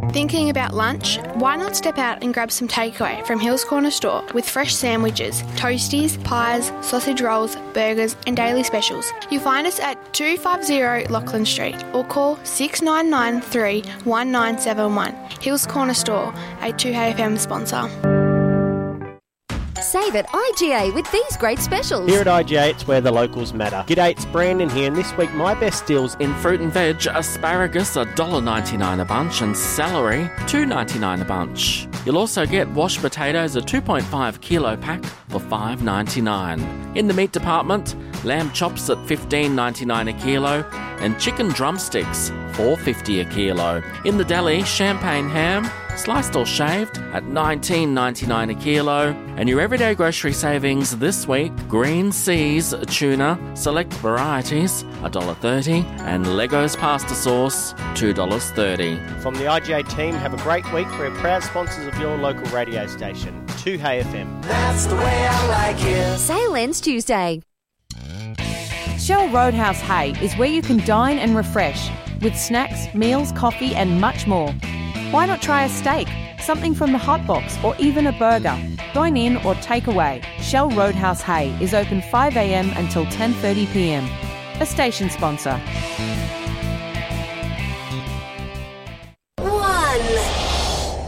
Thinking about lunch? Why not step out and grab some takeaway from Hill's Corner Store with fresh sandwiches, toasties, pies, sausage rolls, burgers and daily specials. You'll find us at 250 Lachlan Street or call 6993 1971. Hill's Corner Store, a 2FM sponsor. Save at IGA with these great specials. Here at IGA, it's where the locals matter. G'day, it's Brandon here, and this week my best deals in fruit and veg: asparagus $1.99 a bunch and celery $2.99 a bunch. You'll also get washed potatoes, a 2.5 kilo pack for $5.99. In the meat department, lamb chops at $15.99 a kilo and chicken drumsticks $4.50 a kilo. In the deli, champagne ham, sliced or shaved, at $19.99 a kilo. And your everyday grocery savings this week: green seas tuna, select varieties $1.30 and Leggo's pasta sauce $2.30. From the IGA team, have a great week. We're proud sponsors of your local radio station, 2HFM. That's the way I like it. Sale ends Tuesday. Shell Roadhouse Hay is where you can dine and refresh with snacks, meals, coffee and much more. Why not try a steak, something from the hot box or even a burger? Dine in or take away. Shell Roadhouse Hay is open 5 a.m. until 10:30 p.m. A station sponsor.